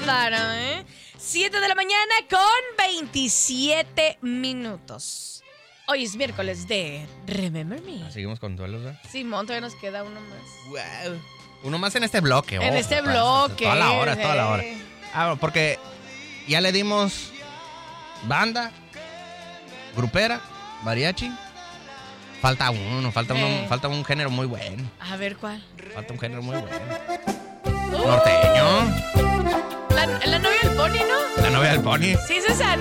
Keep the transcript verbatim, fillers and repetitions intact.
bárbaro, ¿eh? siete de la mañana con veintisiete minutos. Hoy es miércoles de Remember Me. Ah, seguimos con duelos, ¿verdad? Simón, todavía nos queda uno más. Wow. Uno más en este bloque. En ojo, este pues, bloque. Toda la hora, toda la hora. eh. Ah, porque ya le dimos banda, grupera, mariachi. Falta uno, falta uno, Eh. falta un género muy bueno. A ver, ¿cuál? Falta un género muy bueno. Uh, Norteño. La, la novia del pony, ¿no? La novia del pony. Sí, es esa.